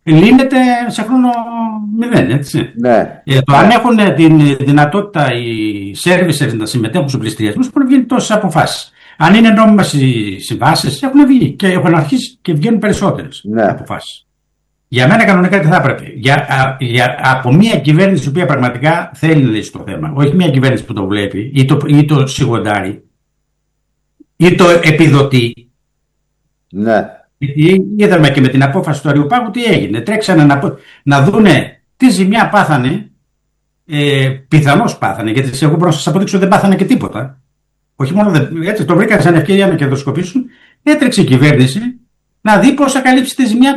λύνεται σε χρόνο μηδέν, έτσι. Ναι. Αν έχουν την δυνατότητα οι servicers να συμμετέχουν στους πληστηριασμούς, έχουν βγει τόσες αποφάσεις. Αν είναι νόμιμες οι συμβάσεις, έχουν βγει και έχουν αρχίσει και βγαίνουν περισσότερες αποφάσεις. Για μένα κανονικά δεν θα έπρεπε. Από μια κυβέρνηση η οποία πραγματικά θέλει να λύσει το θέμα, όχι μια κυβέρνηση που το βλέπει ή το σιγοντάρει ή το επιδοτεί. Ναι. Είδαμε και με την απόφαση του Αριοπάγου τι έγινε. Τρέξανε να δούνε τι ζημιά πάθανε. Πιθανώς πάθανε, γιατί εγώ μπορώ να σας αποδείξω ότι δεν πάθανε και τίποτα. Όχι μόνο έτσι, το βρήκαν σαν ευκαιρία να κερδοσκοπήσουν. Έτρεξε η κυβέρνηση να δει πώς θα καλύψει τη ζημιά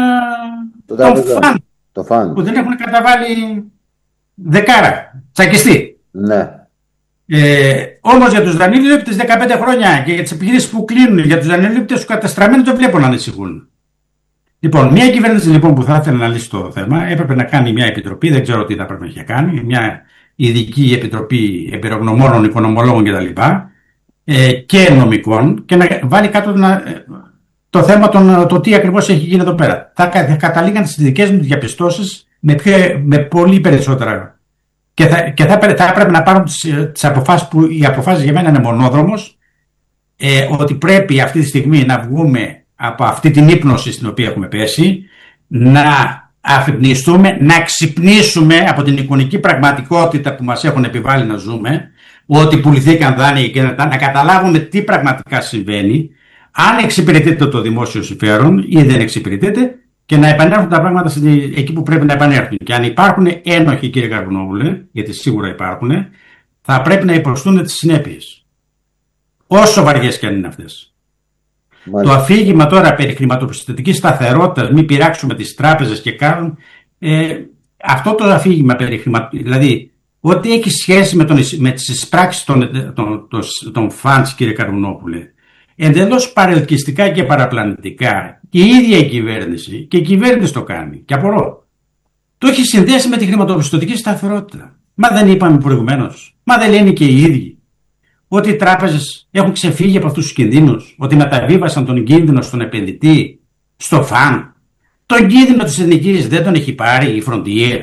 των φαν που δεν έχουν καταβάλει δεκάρα, τσακιστή. Ναι. Όμως για τους δανειολήπτες 15 χρόνια και για τις επιχειρήσεις που κλείνουν, για τους δανειολήπτες τους καταστραμμένους δεν βλέπω να ανησυχούν. Λοιπόν, μια κυβέρνηση λοιπόν που θα ήθελε να λύσει το θέμα έπρεπε να κάνει μια επιτροπή, δεν ξέρω τι θα πρέπει να έχει κάνει, μια ειδική επιτροπή εμπειρογνωμόνων, οικονομολόγων κτλ. Και νομικών και να βάλει κάτω το θέμα το τι ακριβώς έχει γίνει εδώ πέρα. Θα καταλήγαν στις δικές μου διαπιστώσεις με πολύ περισσότερα. Και θα έπρεπε να πάρουν τις αποφάσεις που οι αποφάσεις για μένα είναι μονόδρομος, ότι πρέπει αυτή τη στιγμή να βγούμε από αυτή την ύπνωση στην οποία έχουμε πέσει, να αφυπνιστούμε, να ξυπνήσουμε από την εικονική πραγματικότητα που μας έχουν επιβάλει να ζούμε, ότι πουληθήκαν δάνεια και να καταλάβουμε τι πραγματικά συμβαίνει, αν εξυπηρετείται το δημόσιο συμφέρον ή δεν εξυπηρετείται, και να επανέλθουν τα πράγματα εκεί που πρέπει να επανέλθουν. Και αν υπάρχουν ένοχοι, κύριε Καρβουνόπουλε, γιατί σίγουρα υπάρχουν, θα πρέπει να υποστούν τις συνέπειες. Όσο βαριές και αν είναι αυτές. Το αφήγημα τώρα περί χρηματοπιστωτικής σταθερότητας, μην πειράξουμε τις τράπεζες και κάνουν. Αυτό το αφήγημα περί δηλαδή, ό,τι έχει σχέση με τις εισπράξεις των φαντς, κύριε Καρβουνόπουλε, εντελώς παρελκυστικά και παραπλανητικά, και η ίδια η κυβέρνηση, και η κυβέρνηση το κάνει, και απορώ, το έχει συνδέσει με τη χρηματοπιστωτική σταθερότητα. Μα δεν είπαμε προηγουμένως, μα δεν λένε και οι ίδιοι, ότι οι τράπεζες έχουν ξεφύγει από αυτούς τους κινδύνους, ότι μεταβίβασαν τον κίνδυνο στον επενδυτή, στο φαν. Τον κίνδυνο της εθνικής δεν τον έχει πάρει η Frontier.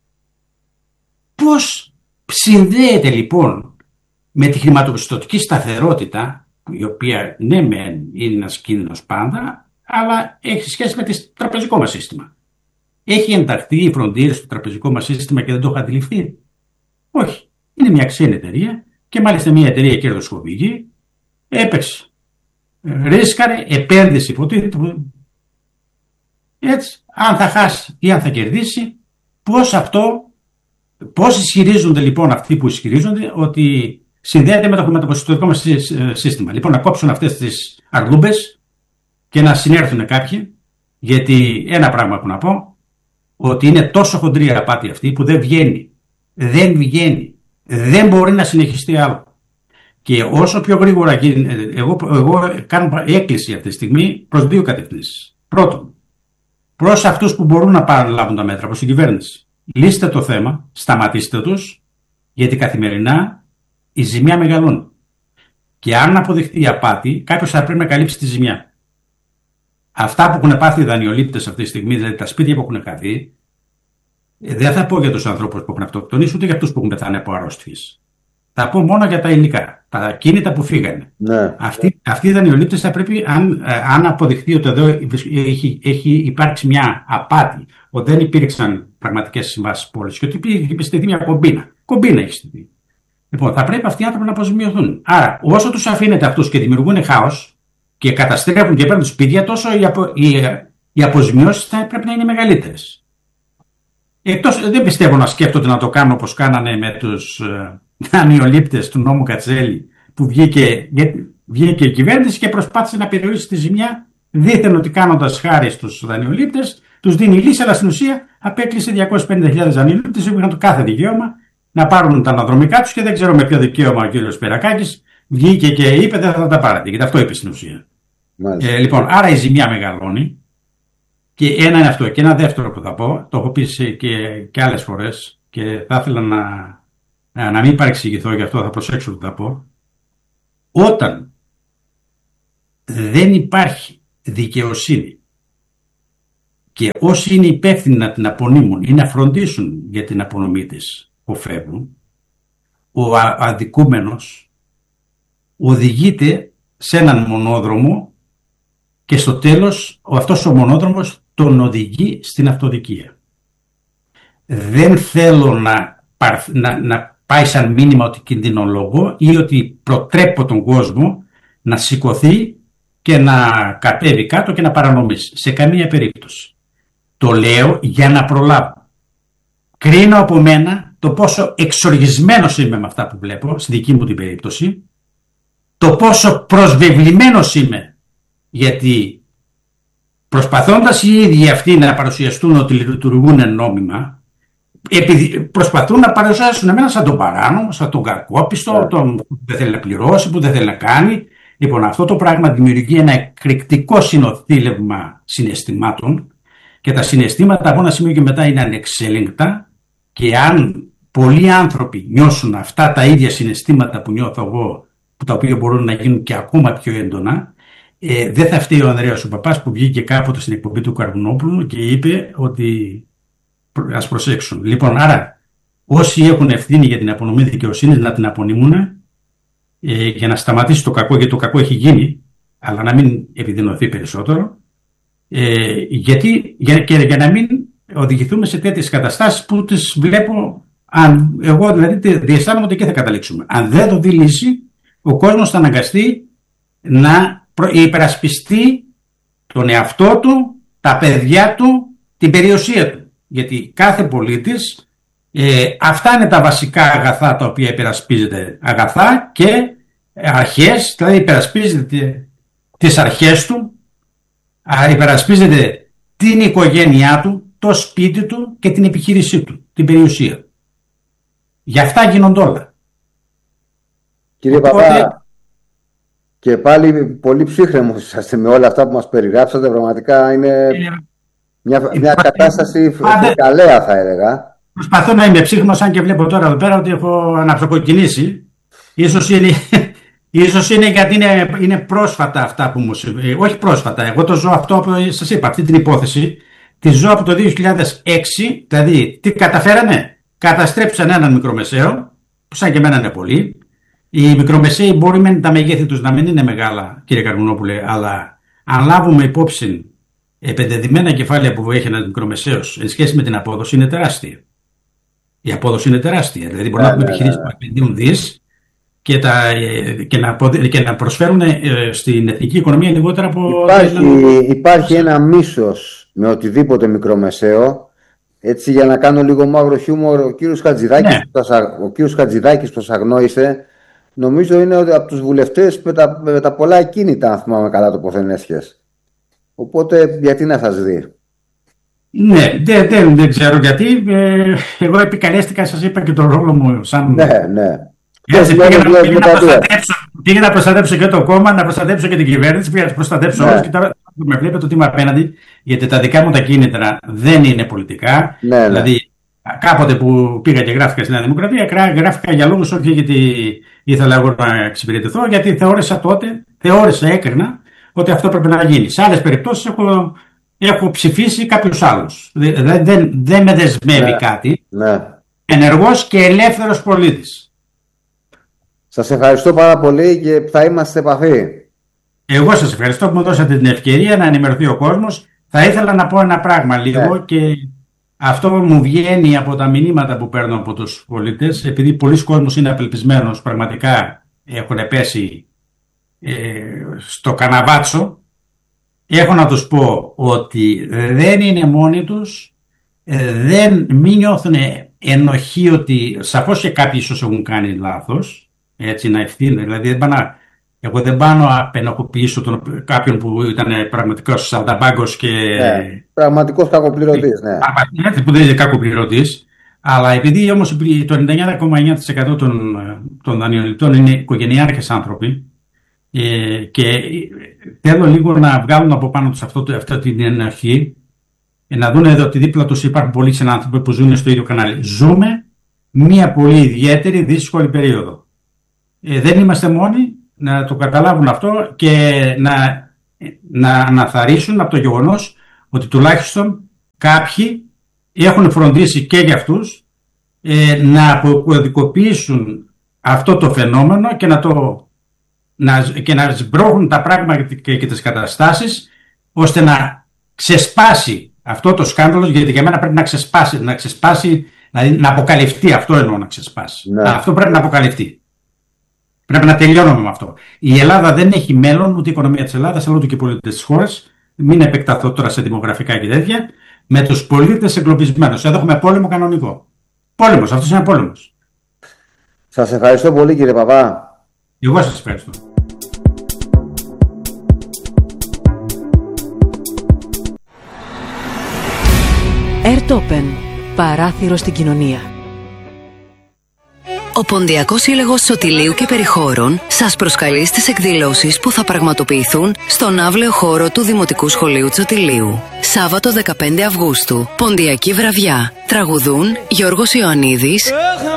Πώς συνδέεται λοιπόν με τη χρηματοπιστωτική σταθερότητα, η οποία ναι μεν είναι ένας κίνδυνος πάντα, αλλά έχει σχέση με το τραπεζικό μας σύστημα. Έχει ενταχθεί η Frontier στο τραπεζικό μας σύστημα και δεν το έχω αντιληφθεί? Όχι. Είναι μια ξένη εταιρεία και μάλιστα μια εταιρεία κερδοσκοπική. Έπαιξε. Ρίσκαρε, επένδυση υποτίθεται. Έτσι, αν θα χάσει ή αν θα κερδίσει, πώς ισχυρίζονται λοιπόν αυτοί που ισχυρίζονται ότι συνδέεται με το χρηματοπιστωτικό μας σύστημα. Λοιπόν, να κόψουν αυτές τις αρλούμπες και να συνέρθουν κάποιοι, γιατί ένα πράγμα που να πω, ότι είναι τόσο χοντρή απάτη αυτή που δεν βγαίνει. Δεν μπορεί να συνεχιστεί άλλο. Και όσο πιο γρήγορα γίνει, εγώ κάνω έκκληση αυτή τη στιγμή προς δύο κατευθύνσεις. Πρώτον, προς αυτούς που μπορούν να παραλάβουν τα μέτρα, προς την κυβέρνηση. Λύστε το θέμα, σταματήστε τους, γιατί καθημερινά η ζημιά μεγαλώνει. Και αν αποδειχθεί η απάτη, κάποιος θα πρέπει να καλύψει τη ζημιά. Αυτά που έχουν πάθει οι δανειολήπτες αυτή τη στιγμή, δηλαδή τα σπίτια που έχουν χαθεί, δεν θα πω για τους ανθρώπους που έχουν αυτοκτονήσει, ούτε για αυτούς που έχουν πεθάνει από αρρώστιες. Θα πω μόνο για τα υλικά, τα κίνητα που φύγανε. Ναι. Αυτοί οι δανειολήπτες θα πρέπει, αν αποδειχθεί ότι εδώ έχει υπάρξει μια απάτη, ότι δεν υπήρξαν πραγματικές συμβάσεις πώλησης και ότι υπήρχε στηθεί μια κομπίνα. Κομπίνα έχει στηθεί. Λοιπόν, θα πρέπει αυτοί οι άνθρωποι να αποζημιωθούν. Άρα, όσο τους αφήνετε αυτούς και δημιουργούν χάος και καταστρέφουν και παίρνουν σπίτια, τόσο οι αποζημιώσεις θα πρέπει να είναι μεγαλύτερες. Εκτός, δεν πιστεύω να σκέφτονται να το κάνουν όπως κάνανε με τους δανειολήπτες του νόμου Κατσέλη, που βγήκε η κυβέρνηση και προσπάθησε να περιορίσει τη ζημιά, δήθεν ότι κάνοντας χάρη στους δανειολήπτες τους δίνει λύση, αλλά στην ουσία απέκλεισε 250.000 δανειολήπτες που είχαν το κάθε δικαίωμα να πάρουν τα αναδρομικά τους και δεν ξέρω με ποιο δικαίωμα ο κύριος Περακάκης βγήκε και είπε δεν θα τα πάρετε, γιατί αυτό είπε στην ουσία. Λοιπόν, άρα η ζημιά μεγαλώνει. Και ένα είναι αυτό. Και ένα δεύτερο που θα πω, το έχω πει και άλλες φορές και θα ήθελα να μην παρεξηγηθώ, γι' αυτό θα προσέξω τι θα πω. Όταν δεν υπάρχει δικαιοσύνη και όσοι είναι υπεύθυνοι να την απονείμουν ή να φροντίσουν για την απονομή της που φεύγουν, ο αδικούμενος οδηγείται σε έναν μονόδρομο και στο τέλος αυτός ο μονόδρομος τον οδηγεί στην αυτοδικία. Δεν θέλω να πάει σαν μήνυμα ότι κινδυνολογώ ή ότι προτρέπω τον κόσμο να σηκωθεί και να κατέβει κάτω και να παρανομήσει. Σε καμία περίπτωση. Το λέω για να προλάβω. Κρίνω από μένα το πόσο εξοργισμένος είμαι με αυτά που βλέπω, στη δική μου την περίπτωση, το πόσο προσβεβλημένος είμαι, γιατί προσπαθώντας οι ίδιοι αυτοί να παρουσιαστούν ότι λειτουργούν νόμιμα, προσπαθούν να παρουσιάσουν εμένα σαν τον παράνομο, σαν τον κακόπιστο, τον που δεν θέλει να πληρώσει, που δεν θέλει να κάνει. Λοιπόν, αυτό το πράγμα δημιουργεί ένα εκρηκτικό συνοθήλευμα συναισθημάτων και τα συναισθήματα από ένα σημείο και μετά είναι ανεξέλεγκτα, και αν πολλοί άνθρωποι νιώσουν αυτά τα ίδια συναισθήματα που νιώθω εγώ, που τα οποία μπορούν να γίνουν και ακόμα πιο έντονα, δεν θα φταίει ο Ανδρέας ο Παπάς που βγήκε κάποτε στην εκπομπή του Καρβουνόπουλου και είπε ότι ας προσέξουν. Λοιπόν, άρα όσοι έχουν ευθύνη για την απονομή δικαιοσύνης να την απονείμουν, για να σταματήσει το κακό, γιατί το κακό έχει γίνει, αλλά να μην επιδεινωθεί περισσότερο, για να μην οδηγηθούμε σε τέτοιες καταστάσεις που τις βλέπω, εγώ δηλαδή διαισθάνομαι ότι εκεί θα καταλήξουμε. Αν δεν το δει λύση, ο κόσμος θα αναγκαστεί να υπερασπιστεί τον εαυτό του, τα παιδιά του, την περιουσία του. Γιατί κάθε πολίτης, αυτά είναι τα βασικά αγαθά τα οποία υπερασπίζεται, αγαθά και αρχές, δηλαδή υπερασπίζεται τις αρχές του, υπερασπίζεται την οικογένειά του, το σπίτι του και την επιχείρησή του, την περιουσία του. Γι' αυτά γίνονται όλα. Κύριε Παπά, και πάλι πολύ ψύχρεμος είσαστε με όλα αυτά που μας περιγράψατε. Πραγματικά είναι μια κατάσταση καλέα, θα έλεγα. Προσπαθώ να είμαι ψύχρεμος, αν και βλέπω τώρα εδώ πέρα ότι έχω αναψοκοκκινήσει. Ίσως είναι γιατί είναι πρόσφατα αυτά που μου συμβαίνει. Όχι πρόσφατα, εγώ το ζω αυτό που σας είπα, αυτή την υπόθεση τη ζω από το 2006. Δηλαδή, τι καταφέραμε? Καταστρέψαν έναν μικρομεσαίο, που σαν και εμένα είναι πολύ. Οι μικρομεσαίοι μπορεί με τα μεγέθη τους να μην είναι μεγάλα, κύριε Καρμουνόπουλε, αλλά αν λάβουμε υπόψη επενδεδημένα κεφάλαια που έχει ένας μικρομεσαίος εν σχέση με την απόδοση, είναι τεράστια. Η απόδοση είναι τεράστια. Δηλαδή, μπορεί να έχουμε επιχειρήσεις που επενδύουν δις και να προσφέρουν στην εθνική οικονομία λιγότερα από. Υπάρχει ένα μίσος με οτιδήποτε μικρομεσαίο. Έτσι, για να κάνω λίγο μαύρο χιούμορ, ο κύριος Χατζηδάκης, που σας αγνόησε, νομίζω είναι από τους βουλευτές με τα πολλά ακίνητα, αν θυμάμαι καλά το ποθενέσχες. Οπότε γιατί να σας δει? Ναι, δεν ξέρω γιατί. Εγώ επικαλέστηκα, σας είπα, και τον ρόλο μου σαν. Ναι. Πήγα να προστατέψω και το κόμμα, να προστατέψω και την κυβέρνηση, πήγα να τις προστατέψω όλους, και τώρα με βλέπετε ότι είμαι απέναντι, γιατί τα δικά μου τα κίνητρα δεν είναι πολιτικά. Δηλαδή, κάποτε που πήγα και γράφηκα στη Νέα Δημοκρατία, γράφηκα για λόγους, όχι γιατί ήθελα εγώ να εξυπηρετηθώ, γιατί έκρινα ότι αυτό πρέπει να γίνει. Σε άλλες περιπτώσεις έχω ψηφίσει κάποιους άλλους. Δεν με δεσμεύει κάτι. Ενεργός και ελεύθερος πολίτης. Σας ευχαριστώ πάρα πολύ και θα είμαστε σε επαφή. Εγώ σας ευχαριστώ που μου δώσατε την ευκαιρία να ενημερωθεί ο κόσμος. Θα ήθελα να πω ένα πράγμα λίγο, και αυτό μου βγαίνει από τα μηνύματα που παίρνω από τους πολίτες, επειδή πολλοί κόσμος είναι απελπισμένος, πραγματικά έχουν πέσει στο καναβάτσο. Έχω να τους πω ότι δεν είναι μόνοι τους, μην νιώθουν ενοχή, ότι σαφώς και κάποιοι ίσως έχουν κάνει λάθος, έτσι, να ευθύνουν. Δηλαδή εγώ δεν πάω να απενοχοποιήσω κάποιον που ήταν πραγματικός σαλταμπάγκος και. Πραγματικός κακοπληρωτής, που δεν είναι κακοπληρωτής. Αλλά επειδή όμως το 99,9% των δανειοληπτών είναι οικογενειάρχες άνθρωποι, και θέλω λίγο να βγάλουν από πάνω τους αυτή την ενοχή, να δουν ότι δίπλα τους υπάρχουν πολλοί συνάνθρωποι που ζουν στο ίδιο κανάλι. Ζούμε μια πολύ ιδιαίτερη, δύσκολη περίοδο. Δεν είμαστε μόνοι, να το καταλάβουν αυτό και να αναθαρρύσουν από το γεγονός ότι τουλάχιστον κάποιοι έχουν φροντίσει και για αυτούς να αποκωδικοποιήσουν αυτό το φαινόμενο και να σμπρώχνουν τα πράγματα και τις καταστάσεις, ώστε να ξεσπάσει αυτό το σκάνδαλο, γιατί για μένα πρέπει να ξεσπάσει, να αποκαλυφθεί. Αυτό εννοώ, να ξεσπάσει. Ναι. Αυτό πρέπει να αποκαλυφθεί. Πρέπει να τελειώνουμε με αυτό. Η Ελλάδα δεν έχει μέλλον, ούτε η οικονομία της Ελλάδας, αλλά ούτε και οι πολίτες της χώρας. Μην επεκταθώ τώρα σε δημογραφικά και τέτοια. Με τους πολίτες εγκλωβισμένους. Εδώ έχουμε πόλεμο κανονικό. Πόλεμος, αυτός είναι πόλεμος. Σας ευχαριστώ πολύ, κύριε Παπά. Εγώ σας ευχαριστώ. Airtopen. Παράθυρο στην κοινωνία. Ο Ποντιακός Σύλλογος Σωτηλείου και Περιχώρων σας προσκαλεί στις εκδηλώσεις που θα πραγματοποιηθούν στον αύλαιο χώρο του Δημοτικού Σχολείου Τσοτηλείου. Σάββατο 15 Αυγούστου, Ποντιακή Βραδιά. Τραγουδούν Γιώργος Ιωαννίδης,